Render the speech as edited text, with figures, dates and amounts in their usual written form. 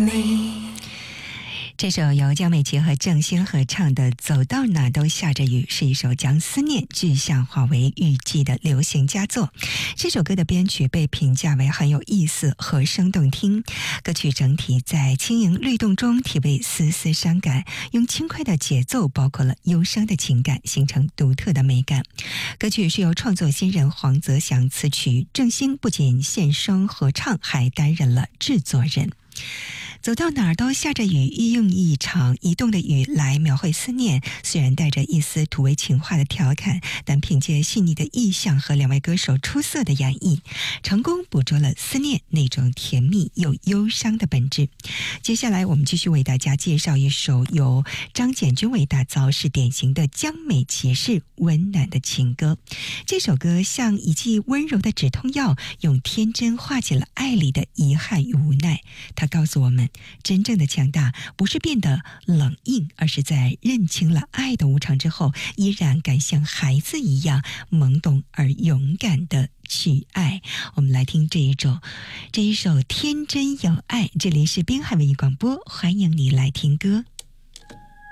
这首由江美琪和郑兴合唱的《走到哪都下着雨》是一首将思念具象化为雨季的流行佳作。这首歌的编曲被评价为很有意思，和声动听。歌曲整体在轻盈律动中体味丝丝伤感，用轻快的节奏包括了忧伤的情感，形成独特的美感。歌曲是由创作新人黄泽祥词曲，郑兴不仅现声合唱，还担任了制作人。走到哪儿都下着雨，用一场移动的雨来描绘思念，虽然带着一丝土味情话的调侃，但凭借细腻的意象和两位歌手出色的演绎，成功捕捉了思念那种甜蜜又忧伤的本质。接下来我们继续为大家介绍一首由张简君为打造，是典型的江美琪式温暖的情歌。这首歌像一剂温柔的止痛药，用天真化解了爱里的遗憾与无奈。它告诉我们，真正的强大不是变得冷硬，而是在认清了爱的无常之后，依然敢像孩子一样懵懂而勇敢地去爱。我们来听这一首天真有爱。这里是滨海文艺广播，欢迎你来听歌。